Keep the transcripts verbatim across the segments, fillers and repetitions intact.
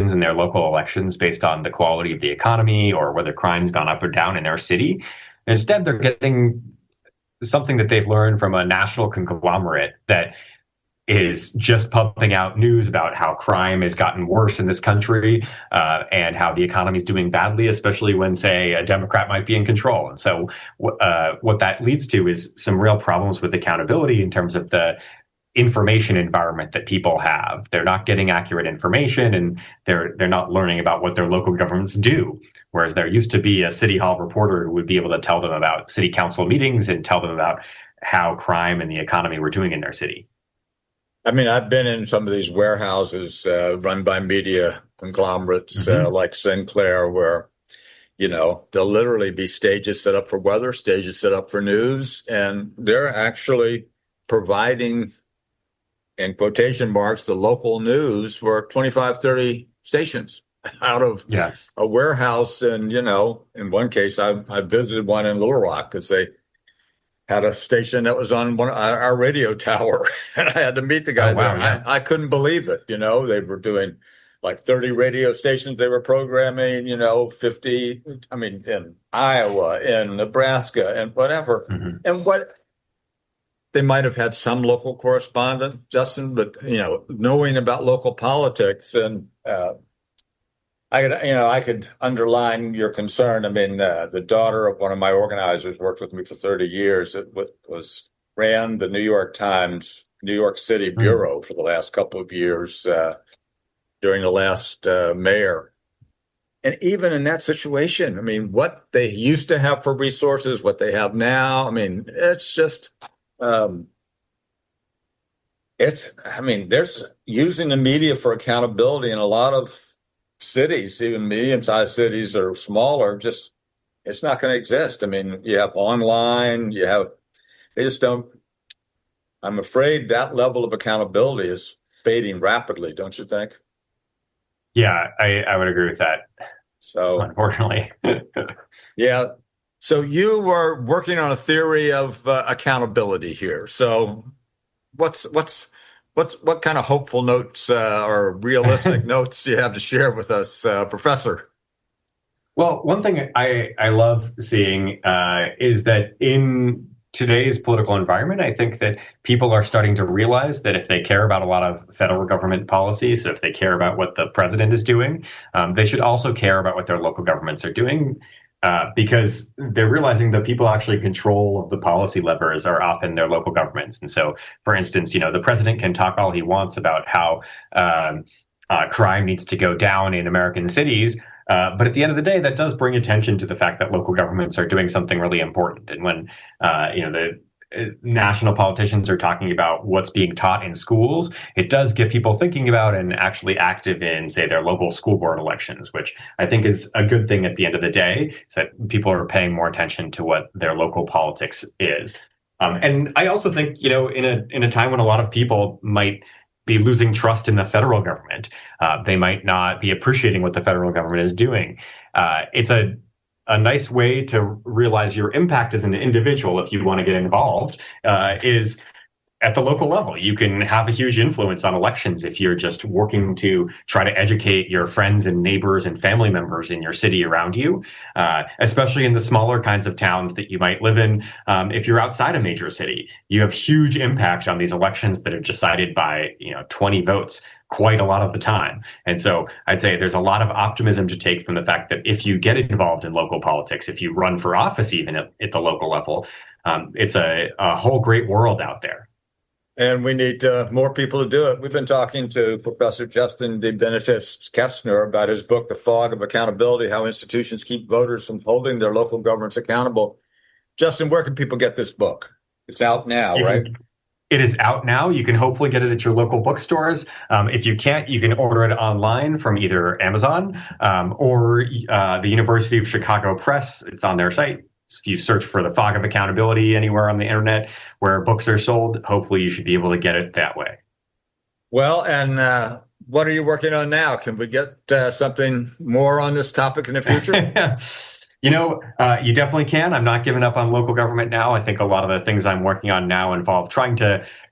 decisions in their local elections based on the quality of the economy or whether crime's gone up or down in their city. Instead, they're getting something that they've learned from a national conglomerate that is just pumping out news about how crime has gotten worse in this country uh, and how the economy is doing badly, especially when, say, a Democrat might be in control. And so uh, what that leads to is some real problems with accountability in terms of the information environment that people have. They're not getting accurate information, and they're they're not learning about what their local governments do. Whereas there used to be a city hall reporter who would be able to tell them about city council meetings and tell them about how crime and the economy were doing in their city. I mean, I've been in some of these warehouses uh, run by media conglomerates mm-hmm. uh, like Sinclair, where, you know, there'll literally be stages set up for weather, stages set up for news, and they're actually providing, in quotation marks, the local news for twenty-five, thirty stations out of yeah. a warehouse. And, you know, in one case, I, I visited one in Little Rock because they had a station that was on one our radio tower, and I had to meet the guy oh, wow, there. yeah. I, I couldn't believe it. You know, they were doing like thirty radio stations they were programming, you know, fifty, I mean, in Iowa, in Nebraska, and whatever. Mm-hmm. And what they might have had some local correspondent, Justin, but, you know, knowing about local politics and, uh, I could, you know, I could underline your concern. I mean, uh, the daughter of one of my organizers worked with me for thirty years. It was ran the New York Times, New York City bureau mm-hmm. for the last couple of years uh, during the last uh, mayor. And even in that situation, I mean, what they used to have for resources, what they have now, I mean, it's just, um, it's, I mean, there's using the media for accountability in a lot of cities, even medium-sized cities or smaller, just it's not going to exist. I mean, you have online, you have, they just don't, I'm afraid that level of accountability is fading rapidly, don't you think? Yeah, I, I would agree with that. So, unfortunately. yeah. So you were working on a theory of uh, accountability here. So what's, what's, What's what kind of hopeful notes uh, or realistic notes do you have to share with us, uh, Professor? Well, one thing I, I love seeing uh, is that in today's political environment, I think that people are starting to realize that if they care about a lot of federal government policy, so if they care about what the president is doing, um, they should also care about what their local governments are doing. Uh, because they're realizing the people actually control of the policy levers are often their local governments. And so, for instance, you know, the president can talk all he wants about how um, uh, crime needs to go down in American cities. Uh, but at the end of the day, that does bring attention to the fact that local governments are doing something really important. And when, uh, you know, the national politicians are talking about what's being taught in schools, it does get people thinking about and actually active in, say, their local school board elections, which I think is a good thing at the end of the day, is that people are paying more attention to what their local politics is. Um, and I also think, you know, in a in a time when a lot of people might be losing trust in the federal government, uh, they might not be appreciating what the federal government is doing. Uh, it's a A nice way to realize your impact as an individual, if you want to get involved, uh, is at the local level. You can have a huge influence on elections if you're just working to try to educate your friends and neighbors and family members in your city around you, uh, especially in the smaller kinds of towns that you might live in. Um, if you're outside a major city, you have huge impact on these elections that are decided by, you know, twenty votes quite a lot of the time. And so I'd say there's a lot of optimism to take from the fact that if you get involved in local politics, if you run for office even at, at the local level, um, it's a, a whole great world out there. And we need uh, more people to do it. We've been talking to Professor Justin DeBenedictis Kestner about his book, The Fog of Accountability, How Institutions Keep Voters from Holding Their Local Governments Accountable. Justin, where can people get this book? It's out now, you right? Can, it is out now. You can hopefully get it at your local bookstores. Um, if you can't, you can order it online from either Amazon um, or uh, the University of Chicago Press. It's on their site. If you search for The Fog of Accountability anywhere on the internet where books are sold, hopefully you should be able to get it that way. Well, and uh, what are you working on now? Can we get uh, something more on this topic in the future? You know, uh, you definitely can. I'm not giving up on local government now. I think a lot of the things I'm working on now involve trying to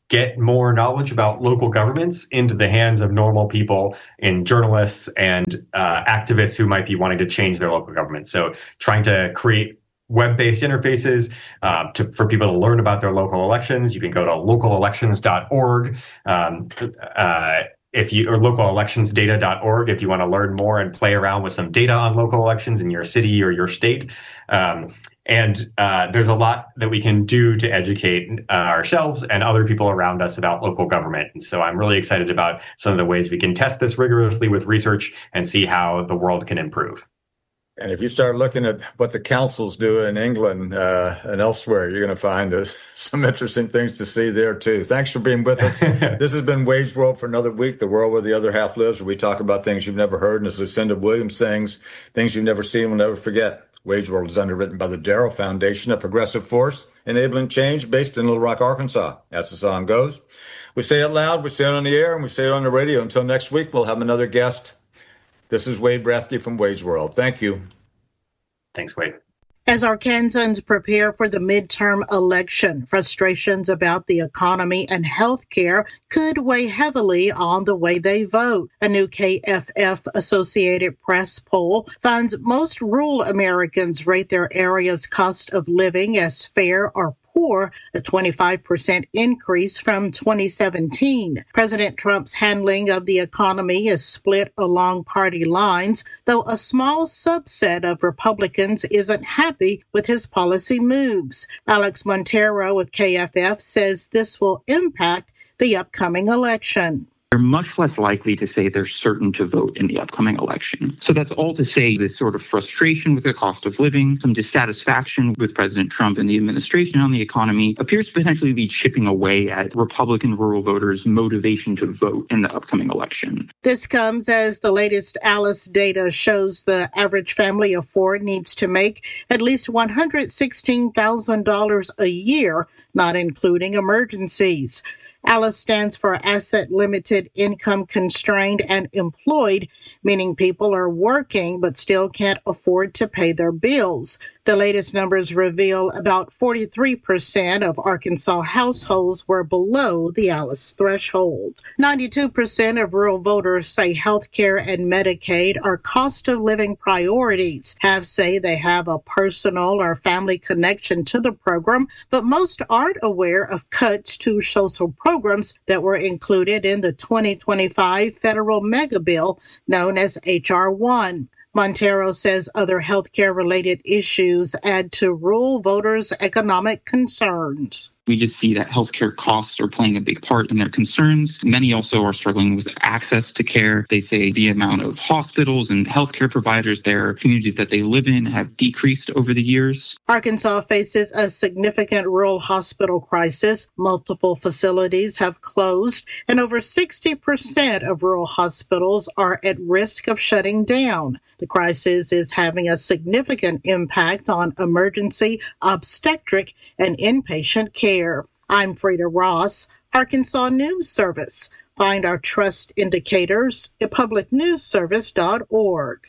get more knowledge about local governments into the hands of normal people and journalists and uh, activists who might be wanting to change their local government. So trying to create web-based interfaces uh, to, for people to learn about their local elections. You can go to local elections dot org. Um, uh, If you or local elections data dot org if you want to learn more and play around with some data on local elections in your city or your state. Um, and uh, there's a lot that we can do to educate uh, ourselves and other people around us about local government. And so I'm really excited about some of the ways we can test this rigorously with research and see how the world can improve. And if you start looking at what the councils do in England uh, and elsewhere, you're going to find uh, some interesting things to see there, too. Thanks for being with us. This has been Wage World for another week, the world where the other half lives, where we talk about things you've never heard. And as Lucinda Williams sings, things you've never seen, will never forget. Wage World is underwritten by the Darrow Foundation, a progressive force enabling change based in Little Rock, Arkansas. As the song goes, we say it loud, we say it on the air, and we say it on the radio. Until next week, we'll have another guest. This is Wade Brathke from Wage World. Thank you. Thanks, Wade. As Arkansans prepare for the midterm election, frustrations about the economy and health care could weigh heavily on the way they vote. A new K F F Associated Press poll finds most rural Americans rate their area's cost of living as fair or poor, a twenty-five percent increase from twenty seventeen. President Trump's handling of the economy is split along party lines, though a small subset of Republicans isn't happy with his policy moves. Alex Montero with K F F says this will impact the upcoming election. They're much less likely to say they're certain to vote in the upcoming election. So that's all to say this sort of frustration with the cost of living, some dissatisfaction with President Trump and the administration on the economy appears to potentially be chipping away at Republican rural voters' motivation to vote in the upcoming election. This comes as the latest ALICE data shows the average family of four needs to make at least one hundred sixteen thousand dollars a year, not including emergencies. ALICE stands for Asset Limited, Income Constrained, and Employed, meaning people are working but still can't afford to pay their bills. The latest numbers reveal about forty-three percent of Arkansas households were below the ALICE threshold. ninety-two percent of rural voters say health care and Medicaid are cost of living priorities. Half say they have a personal or family connection to the program, but most aren't aware of cuts to social programs that were included in the twenty twenty-five federal mega bill known as H R one. Montero says other healthcare-related issues add to rural voters' economic concerns. We just see that healthcare costs are playing a big part in their concerns. Many also are struggling with access to care. They say the amount of hospitals and healthcare providers their communities that they live in have decreased over the years. Arkansas faces a significant rural hospital crisis. Multiple facilities have closed, and over sixty percent of rural hospitals are at risk of shutting down. The crisis is having a significant impact on emergency, obstetric, and inpatient care. I'm Frida Ross, Arkansas News Service. Find our trust indicators at public news service dot org.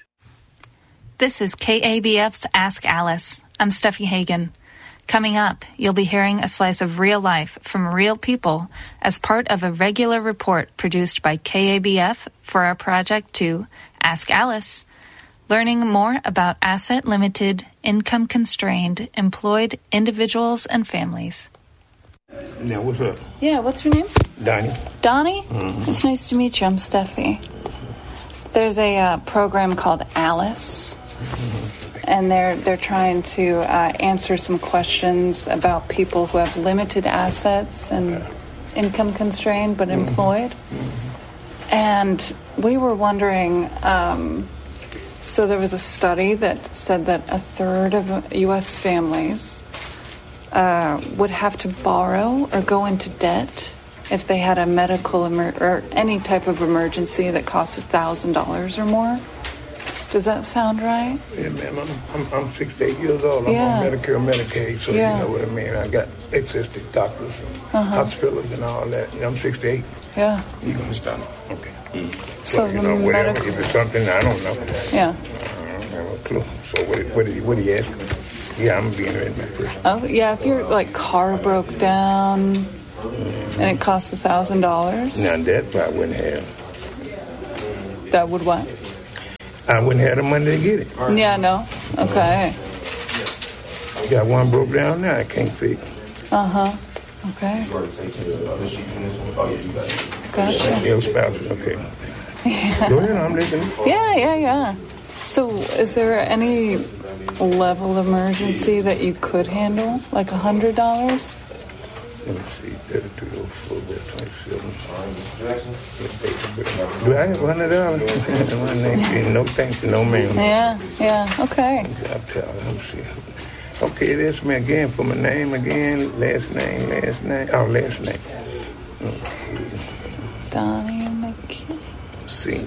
This is K A B F's Ask Alice. I'm Steffi Hagen. Coming up, you'll be hearing a slice of real life from real people as part of a regular report produced by K A B F for our project to Ask Alice. Learning more about asset-limited, income-constrained, employed individuals and families. Now, what's up? Yeah, what's your name? Donnie. Donnie? Mm-hmm. It's nice to meet you. I'm Steffi. There's a uh, program called ALICE, mm-hmm. and they're they're trying to uh, answer some questions about people who have limited assets and okay. income constrained but mm-hmm. employed. Mm-hmm. And we were wondering, um, so there was a study that said that a third of U S families Uh, would have to borrow or go into debt if they had a medical emer- or any type of emergency that costs a thousand dollars or more. Does that sound right? Yeah, ma'am. I'm, I'm, I'm sixty-eight years old. I'm yeah. on Medicare and Medicaid, so yeah. you know what I mean. I got access to doctors and uh-huh. hospitals and all that. You know, I'm sixty-eight. Yeah. You understand? Okay. Mm. So, so you the know, whatever. medical... If it's something I don't know. Yeah. I don't have a clue. So what? What did he? What did he ask me? Yeah, I'm being ready my first. Oh, yeah, if your, like, car broke down Mm-hmm. And it costs a thousand dollars. Now that I wouldn't have. That would what? I wouldn't have the money to get it. Yeah, no. Okay. Got one broke down now. I can't fix. Uh huh. Okay. Gotcha. Your spouse is okay. Yeah. Go ahead, I'm listening. Yeah, yeah, yeah. So, is there any level of emergency that you could handle, like a hundred dollars? Let me see. thirty-two oh four, twenty-seven. Do I have one hundred dollars? No, thank you, no, ma'am. Yeah, yeah. Okay. I'll tell you. Let me see. Okay, that's me again for my name again. Last name, last name. Oh, last name. Okay. Donnie McKee. See.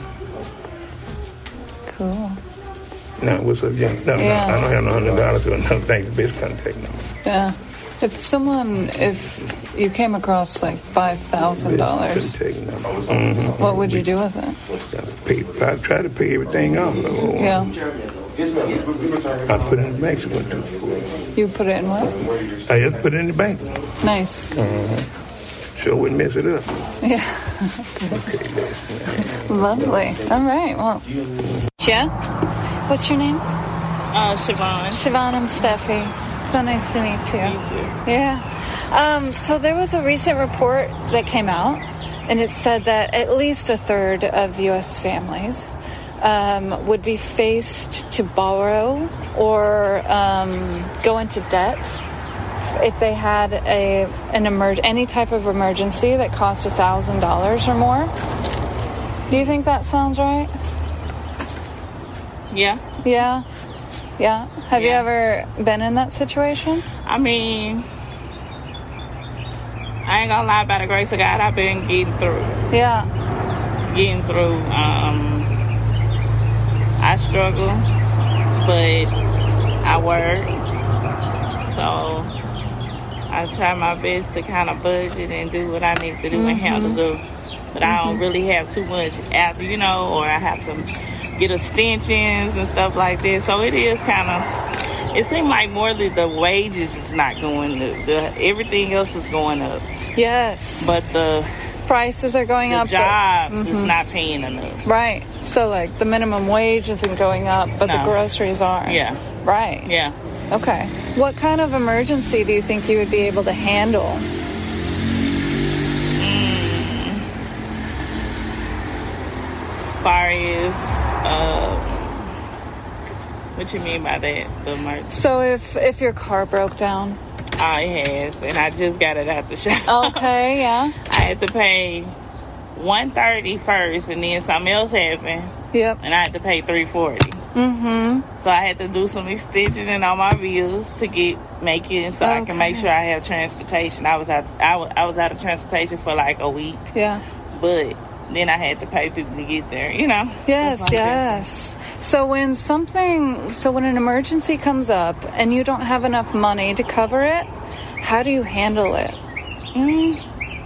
Cool. No, what's up, Jim? No, Yeah. no, I don't have no hundred dollars or no thank you. Best contact number. Yeah. If someone, if you came across like five thousand dollars, Mm-hmm. what would you do with it? Pay, I try to pay everything off. Yeah. I put it in the bank. So what do? You put it in what? I just put it in the bank. Nice. Uh-huh. Sure wouldn't mess it up. Yeah. Okay, Lovely. All right. Well. Yeah. What's your name? Uh, Siobhan. Siobhan, I'm Steffi. So nice to meet you. Me too. Yeah. Um, so there was a recent report that came out, and it said that at least a third of U S families um, would be faced to borrow or um, go into debt if they had a an emer- any type of emergency that cost a thousand dollars or more. Do you think that sounds right? Yeah. Yeah. Yeah. Have Yeah. you ever been in that situation? I mean, I ain't gonna lie, by the grace of God, I've been getting through. Yeah. Getting through. Um, I struggle, but I work. So I try my best to kind of budget and do what I need to do Mm-hmm. and handle it. But I don't really have too much after, you know, or I have to get extensions and stuff like that. So it is kind of, it seems like more that the wages is not going, the, the everything else is going up. Yes. But the prices are going the up. jobs but, is Mhm. not paying enough. Right. So like the minimum wage isn't going up, but the No. groceries are. Yeah. Right. Yeah. Okay. What kind of emergency do you think you would be able to handle? Far as, uh, what you mean by that? The emergency? So if if your car broke down. Oh, it has, and I just got it out the shop. Okay, yeah. I had to pay one thirty first, and then something else happened, Yep. and I had to pay three forty. Mm-hmm. So I had to do some extension on my bills to get make it, so I Okay. can make sure I have transportation. I was out. I was, I was out of transportation for like a week, Yeah. but then I had to pay people to get there. You know. Yes, Stuff like that. yes. So when something, so when an emergency comes up and you don't have enough money to cover it, how do you handle it? Mm.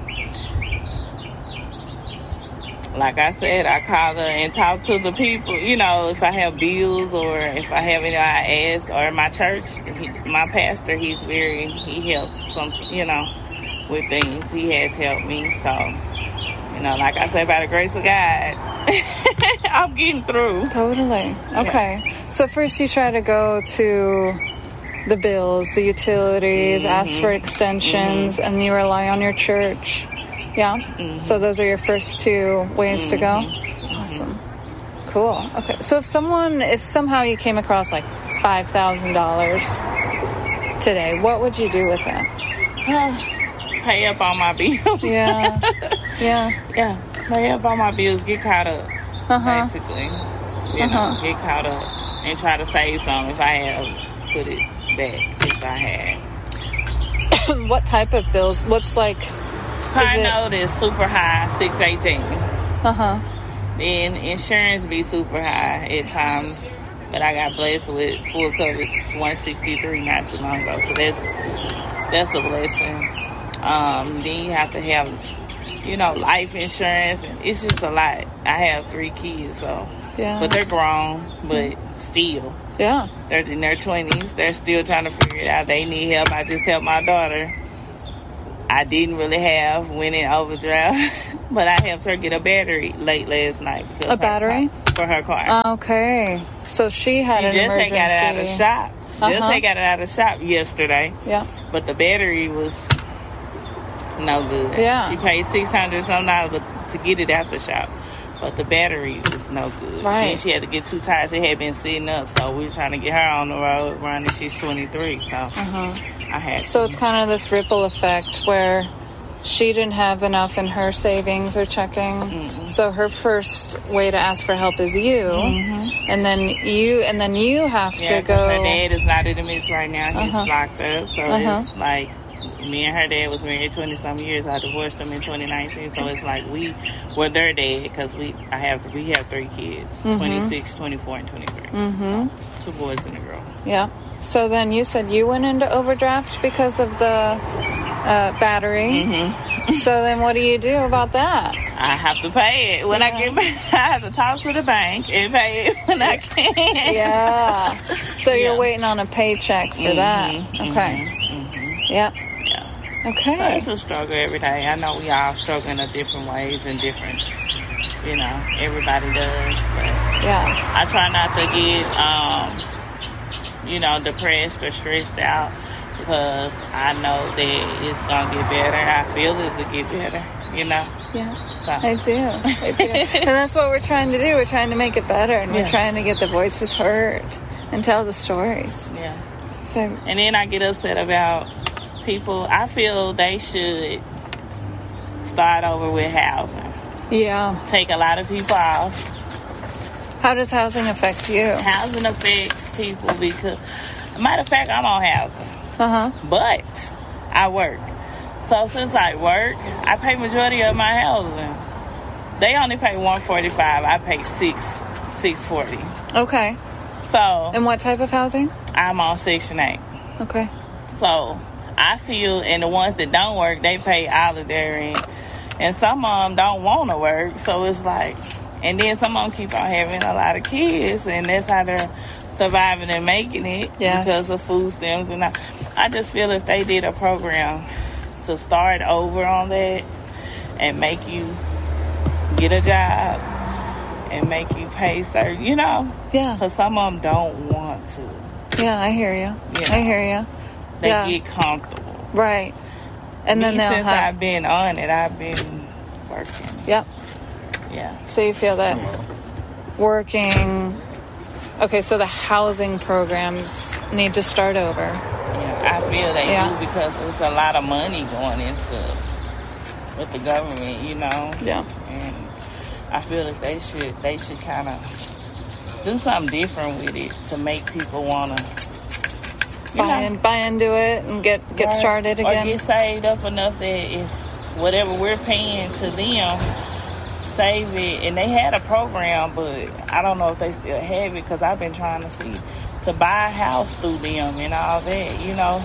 Like I said, I call her and talk to the people. You know, if I have bills or if I have any, I ask. Or my church, he, my pastor, he's very, he helps some, you know, with things. He has helped me. So, you know, like I said, by the grace of God, I'm getting through. Totally. Okay. Yeah. So first you try to go to the bills, the utilities, mm-hmm. ask for extensions, mm-hmm. and you rely on your church. Yeah? Mm-hmm. So those are your first two ways mm-hmm. to go? Awesome. Cool. Okay. So if someone, if somehow you came across like five thousand dollars today, what would you do with it? Pay up on my bills. Yeah. Yeah. Yeah. Pay up on my bills, get caught up, uh-huh. basically. You uh-huh. know, get caught up and try to save some if I have put it back, if I had. What type of bills? What's like... Car note is super high, six eighteen. Uh-huh. Then insurance be super high at times. But I got blessed with full coverage, one sixty-three not too long ago. So that's that's a blessing. Um, then you have to have, you know, life insurance, and it's just a lot. I have three kids, so yeah, but they're grown, but still, yeah, they're in their twenties. They're still trying to figure it out. They need help. I just helped my daughter I didn't really have went in overdraft, but I helped her get a battery late last night. A battery? Car, for her car. Okay. So she had she an just emergency. Just got it out of the shop. Uh-huh. Just had got it out of the shop yesterday. Yeah. But the battery was no good. Yeah. She paid six hundred some dollars to get it out the shop. But the battery was no good. Right. Then she had to get two tires. It had been sitting up, so we were trying to get her on the road running. She's twenty-three, so uh-huh. I had to. So it's kind of this ripple effect where she didn't have enough in her savings or checking. Mm-hmm. So her first way to ask for help is you, mm-hmm. and then you, and then you have yeah, to go. Her dad is not in the midst right now. He's uh-huh. locked up, so uh-huh. it's like me and her dad was married twenty some years. I divorced him in twenty nineteen, so it's like we were their dad because we I have we have three kids, mm-hmm. twenty-six, twenty-four, and twenty-three. Mm-hmm. Two boys and a girl. Yeah. So then you said you went into overdraft because of the uh, battery. Mm-hmm. So then what do you do about that? I have to pay it when yeah. I get back. I have to talk to the bank and pay it when I can. Yeah. So yeah. you're waiting on a paycheck for mm-hmm. that. Okay. Mm-hmm. Yep. Yeah. Okay. So it's a struggle every day. I know we all struggle in different ways and different, you know, everybody does. But yeah. I try not to get, um, you know, depressed or stressed out because I know that it's going to get better. I feel it'll get better, you know? Yeah. So. I do. I do. And that's what we're trying to do. We're trying to make it better, and yeah. we're trying to get the voices heard and tell the stories. Yeah. So. And then I get upset about people. I feel they should start over with housing. Yeah. Take a lot of people off. How does housing affect you? Housing affects people because, matter of fact, I'm on housing. Uh-huh. But I work. So since I work, I pay majority of my housing. They only pay one forty-five. I pay six six forty. Okay. So. And what type of housing? I'm on Section eight. Okay. So I feel, and the ones that don't work, they pay all of their rent. And some of them don't want to work. So it's like, and then some of them keep on having a lot of kids, and that's how they're surviving and making it yes. because of food stamps. And I, I just feel if they did a program to start over on that and make you get a job and make you pay certain, you know? Yeah. Because some of them don't want to. Yeah, I hear you. you know? I hear you. They yeah. get comfortable. Right. And then Me, they'll since have... I've been on it, I've been working. Yep. Yeah. So you feel that working... Okay, so the housing programs need to start over. Yeah, I feel they yeah. do because there's a lot of money going into with the government, you know. Yeah. And I feel that they should they should kind of do something different with it to make people want to buy in, buy into it and get get right. started again. Or get saved up enough that if whatever we're paying to them, save it. And they had a program, but I don't know if they still have it because I've been trying to see to buy a house through them and all that, you know.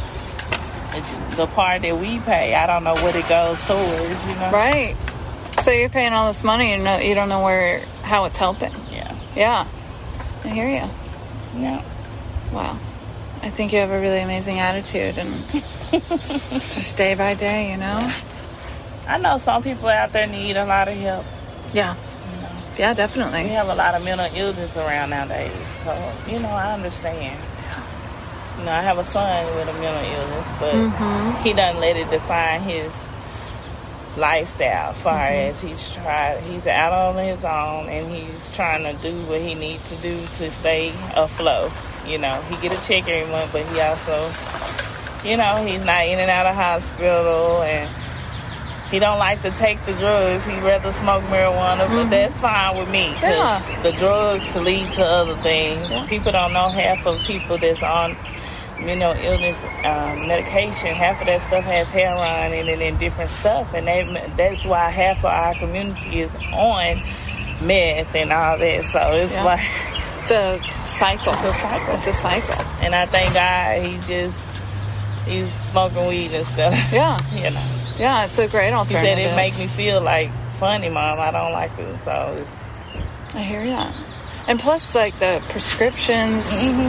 It's the part that we pay, I don't know what it goes towards, you know. Right. So you're paying all this money and you, know, you don't know where how it's helping. Yeah. Yeah. I hear you. Yeah. Wow. I think you have a really amazing attitude and just day by day, you know. I know some people out there need a lot of help. Yeah. You know? Yeah, definitely. We have a lot of mental illness around nowadays. So, you know, I understand. You know, I have a son with a mental illness, but mm-hmm. he doesn't let it define his lifestyle as far mm-hmm. as he's tried. He's out on his own, and he's trying to do what he needs to do to stay afloat. You know, he get a check every month, but he also, you know, he's not in and out of hospital, and he don't like to take the drugs. He'd rather smoke marijuana, but mm-hmm. that's fine with me. Because yeah. the drugs lead to other things. Yeah. People don't know half of people that's on mental illness um, medication. Half of that stuff has heroin in it and different stuff. And they, that's why half of our community is on meth and all that. So it's yeah. like... It's a cycle. It's a cycle. It's a cycle. And I thank God he just... He's smoking weed and stuff. Yeah. You know. Yeah, it's a great alternative. He said it make me feel like funny, Mom. I don't like it, so it's... I hear that. And plus, like, the prescriptions, mm-hmm.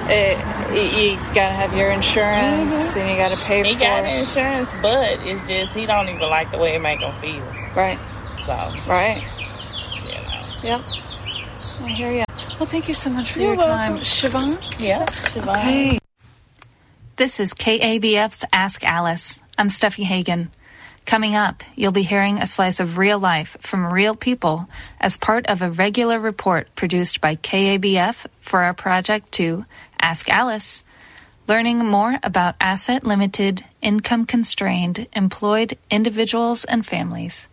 It, you gotta have your insurance, mm-hmm. and you gotta pay he for it. He got insurance, but it's just he don't even like the way it make him feel. Right. So. Right. You know. Yep. I hear you. Well, thank you so much for You're your welcome. time, Siobhan. Yeah, Siobhan. Okay. This is K A B F's Ask Alice. I'm Steffi Hagen. Coming up, you'll be hearing a slice of real life from real people as part of a regular report produced by K A B F for our project to Ask Alice, learning more about asset-limited, income-constrained, employed individuals and families.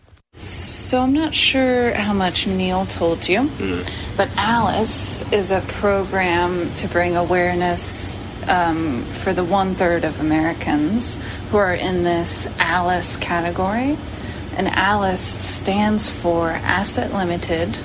So I'm not sure how much Neil told you, mm. but Alice is a program to bring awareness Um, for the one-third of Americans who are in this ALICE category. And ALICE stands for Asset Limited,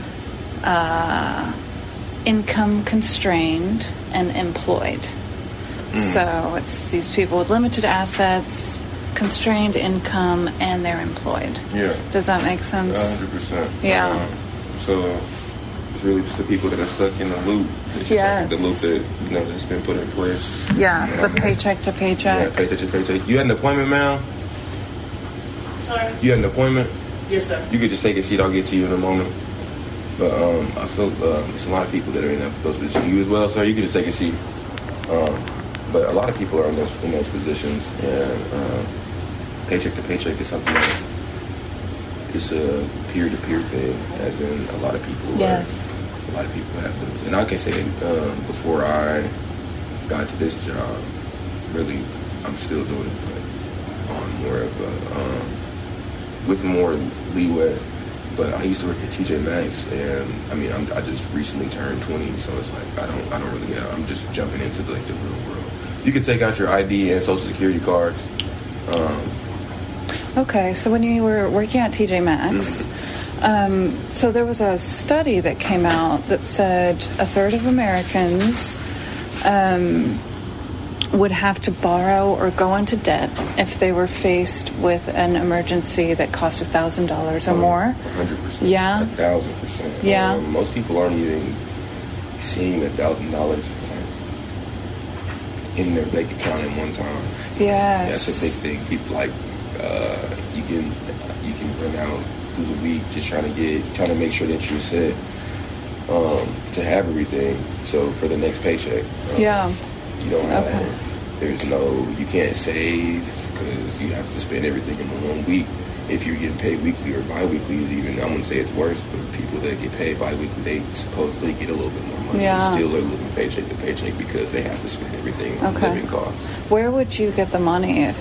uh, Income Constrained, and Employed. Mm. So it's these people with limited assets, constrained income, and they're employed. Yeah. Does that make sense? one hundred percent. Yeah. Um, so it's really just the people that are stuck in the loop. It's yes. Like the loop that, you know, that's been put in place. Yeah, you know, the paycheck to paycheck. Yeah, paycheck to paycheck. You had an appointment, ma'am? Sorry? You had an appointment? Yes, sir. You could just take a seat. I'll get to you in a moment. But um, I feel uh, there's a lot of people that are in that, those positions. You as well, sir? You can just take a seat. Um, but a lot of people are in those, in those positions. And uh, paycheck to paycheck is something that it's a peer-to-peer thing, as in a lot of people yes. are, a lot of people have those. And I can say um, before I got to this job, really, I'm still doing it, but on more of a, um, with more leeway. But I used to work at T J Maxx, and I mean, I'm, I just recently turned twenty, so it's like I don't, I don't really, yeah, I'm just jumping into like the real world. You can take out your I D and social security cards. Um, Okay, so when you were working at T J Maxx, mm-hmm. um, so there was a study that came out that said a third of Americans um, would have to borrow or go into debt if they were faced with an emergency that cost one thousand dollars or more. one hundred percent. Yeah. one thousand percent. Yeah. Um, most people aren't even seeing one thousand dollars in their bank account at one time. Yes. That's a big thing. People like, Uh, you can you can run out through the week just trying to get trying to make sure that you're set um, to have everything. So for the next paycheck, um, yeah, you don't have. Okay. There's no you can't save because you have to spend everything in the one week. If you're getting paid weekly or bi-weekly, even I wouldn't say it's worse, but people that get paid bi-weekly, they supposedly get a little bit more money. Yeah. But still are living paycheck to paycheck because they have to spend everything on okay. living costs. Where would you get the money if?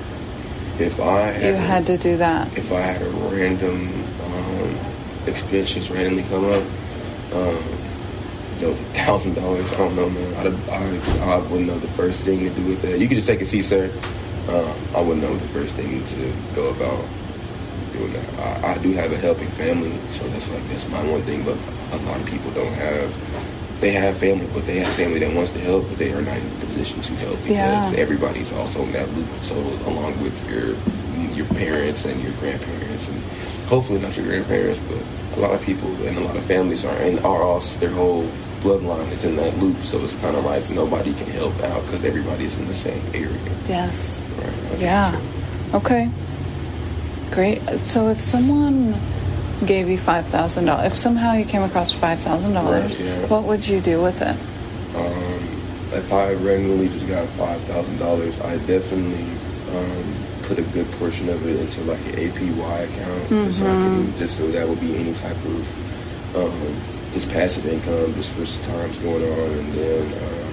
If I had, you had to do that. If I had a random um, expense just randomly come up, um, that was a thousand dollars. I don't know, man. I, I, I wouldn't know the first thing to do with that. You could just take a seat, sir. Um, I wouldn't know the first thing to go about doing that. I, I do have a helping family, so that's like that's my one thing. But a lot of people don't have. They have family, but they have family that wants to help, but they are not in the position to help because yeah. everybody's also in that loop. So along with your your parents and your grandparents, and hopefully not your grandparents, but a lot of people and a lot of families are and are also their whole bloodline is in that loop. So it's kind of like nobody can help out because everybody's in the same area. Yes. Right. Yeah. Okay. Great. So if someone gave you five thousand dollars. If somehow you came across five thousand dollars, right, yeah. what would you do with it? Um, if I randomly just got five thousand dollars, I definitely um, put a good portion of it into like an A P Y account, mm-hmm. just, so I can, just so that would be any type of um, just passive income, just for times going on, and then um,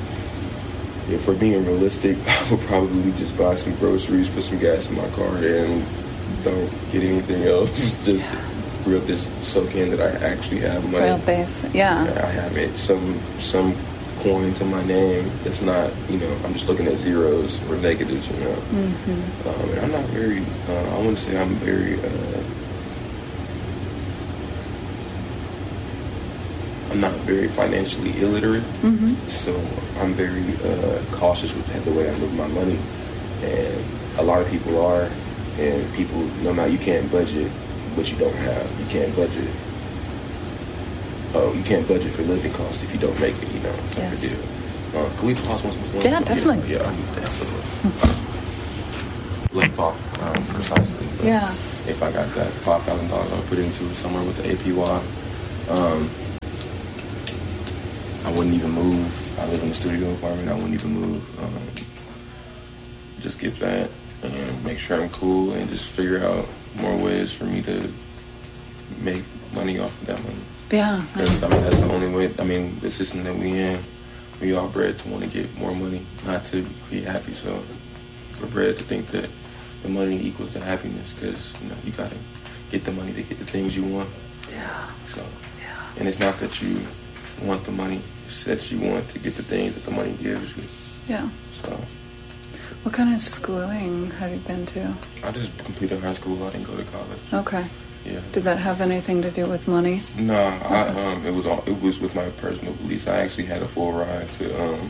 if we're being realistic, I would probably just buy some groceries, put some gas in my car, and don't get anything else. Just real, just soak in that I actually have money. Real base, yeah. I have it. Some some coin to my name. It's not, you know, I'm just looking at zeros or negatives, you know. Mm-hmm. Um, and I'm not very. Uh, I wouldn't say I'm very. Uh, I'm not very financially illiterate, mm-hmm. so I'm very uh, cautious with the way I move my money, and a lot of people are. And people, no matter, you can't budget what you don't have. You can't budget um, you can't budget for living costs if you don't make it, you know. Type Yes. of deal. Uh, can we pause once more? Yeah, definitely. Yeah, yeah definitely. Left off um, precisely. But Yeah. If I got that five thousand dollars, I'll put it into somewhere with the A P Y. Um, I wouldn't even move. I live in a studio apartment. I wouldn't even move. Um, just get that and make sure I'm cool and just figure out more ways for me to make money off of that money. Yeah. Because, I mean, that's the only way. I mean, the system that we in, we all bred to want to get more money, not to be happy. So we're bred to think that the money equals the happiness because, you know, you got to get the money to get the things you want. Yeah. So, yeah. And it's not that you want the money. It's that you want to get the things that the money gives you. Yeah. So. What kind of schooling have you been to? I just completed high school. I didn't go to college. Okay. Yeah. Did that have anything to do with money? No, I, um, it was all, it was with my personal beliefs. I actually had a full ride to um,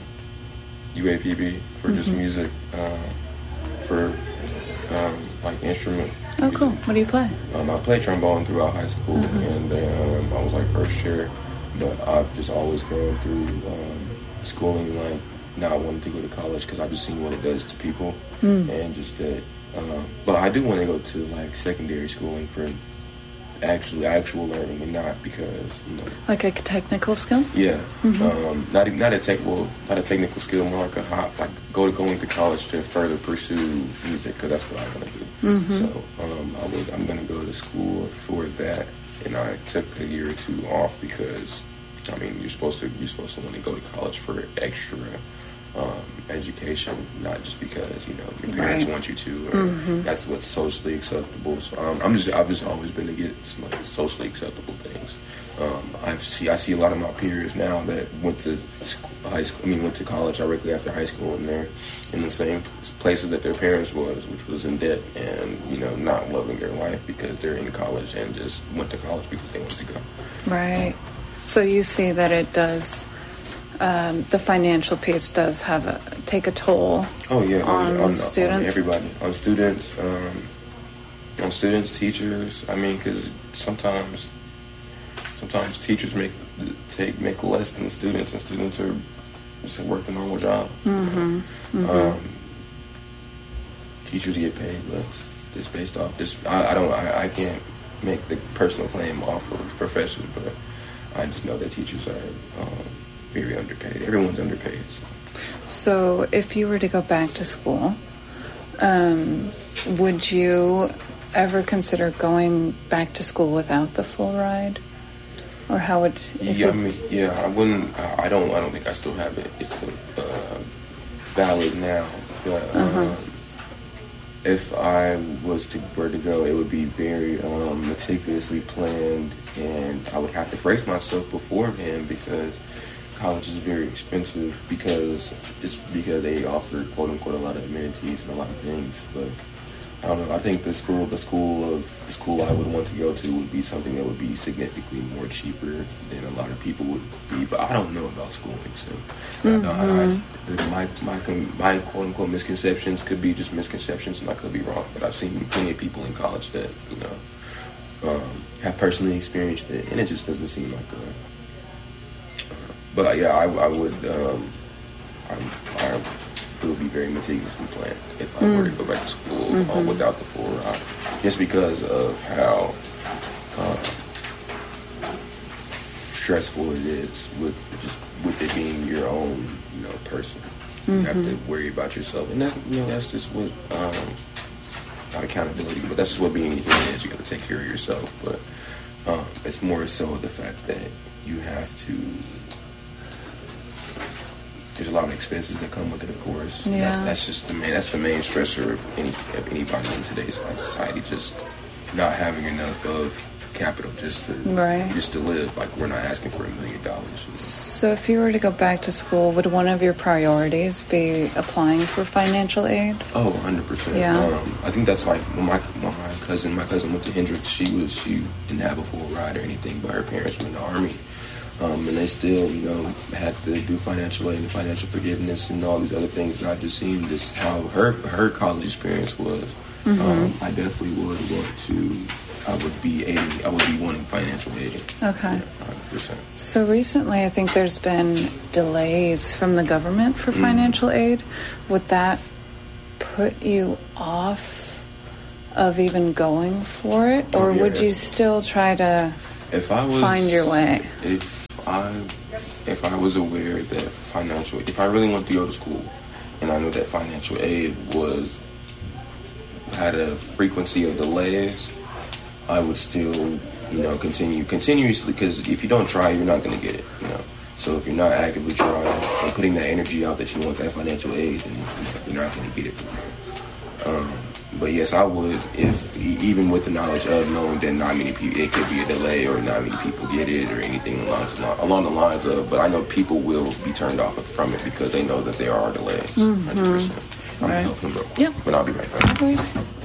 U A P B for mm-hmm. just music, uh, for um, like instrument. Oh, cool. What do you play? Um, I played trombone throughout high school, mm-hmm. and um, I was like first chair. But I've just always gone through um, schooling like not wanting to go to college because I've just seen what it does to people, mm. and just that. Um, but I do want to go to like secondary schooling for actually actual learning, and not because you know, like a technical skill. Yeah, mm-hmm. um, not even not a tech, well, not a technical skill, more like a hop, like go to going to college to further pursue music because that's what I want to do. Mm-hmm. So um, I would, I'm going to go to school for that, and I took a year or two off because I mean you're supposed to you're supposed to want to go to college for extra. Um, education, not just because you know your parents right. want you to, or mm-hmm. that's what's socially acceptable. So um, I'm just I've just always been against like socially acceptable things. Um, I see I see a lot of my peers now that went to school, high school. I mean, went to college directly after high school, and they're in the same places that their parents was, which was in debt and you know not loving their life because they're in college and just went to college because they wanted to go. Right. So you see that it does. Um, the financial piece does have a take a toll. Oh yeah, on, on, on students, on everybody, on students, um, on students, teachers. I mean, because sometimes, sometimes teachers make take make less than the students, and students are just working a normal job. Mm-hmm. You know? Mm-hmm. um, teachers get paid less just based off. Just I, I don't. I, I can't make the personal claim off of professors, but I just know that teachers are. Um, very underpaid. Everyone's underpaid. So. so if you were to go back to school, um, would you ever consider going back to school without the full ride? Or how would... Yeah, I mean, yeah, I wouldn't... I, I don't I don't think I still have it. It's uh, valid now. But uh-huh. um, if I was to were to go, it would be very um, meticulously planned, and I would have to brace myself beforehand because college is very expensive because just because they offer quote unquote a lot of amenities and a lot of things. But I don't know. I think the school, the school of the school I would want to go to would be something that would be significantly more cheaper than a lot of people would be. But I don't know about schooling, so mm-hmm. I, I, my my my quote unquote misconceptions could be just misconceptions, and I could be wrong. But I've seen plenty of people in college that you know um, have personally experienced it, and it just doesn't seem like a. But yeah, I, I would. Um, I, I it would be very meticulously planned if I mm. were to go back to school mm-hmm. uh, without the full ride, just because of how uh, stressful it is with just with it being your own, you know, person. Mm-hmm. You have to worry about yourself, and that's you know that's just what um, not accountability, but that's just what being a human is. You got to take care of yourself, but um, it's more so the fact that you have to. There's a lot of expenses that come with it, of course. Yeah. That's, that's just the main. That's the main stressor of any of anybody in today's society. Just not having enough of capital just to right. just to live. Like we're not asking for a million dollars. So, if you were to go back to school, would one of your priorities be applying for financial aid? Oh, one hundred percent. Yeah. Um, I think that's like when my when my cousin. My cousin went to Hendrix. She was she didn't have a full ride or anything, but her parents were in the Army. Um, and they still, you know, had to do financial aid and financial forgiveness and all these other things. And I just seen just how her her college experience was. Mm-hmm. Um, I definitely would want to I would be aiding, I would be wanting financial aid. Okay. Yeah, one hundred percent. So recently, I think there's been delays from the government for financial mm. aid. Would that put you off of even going for it, or oh, yeah, would you still try to if I was, find your way? If I, if I was aware that financial, if I really wanted to go to school, and I knew that financial aid was had a frequency of delays, I would still, you know, continue continuously, because if you don't try, you're not going to get it, you know. So if you're not actively trying and putting that energy out that you want that financial aid, then you're not going to get it from there. Um, but yes, I would, if even with the knowledge of knowing that not many people, it could be a delay or not many people get it or anything along the, line, along the lines of, but I know people will be turned off from it because they know that there are delays. Mm-hmm. one hundred percent. I'm right. going to help them real quick, yep. but I'll be right back.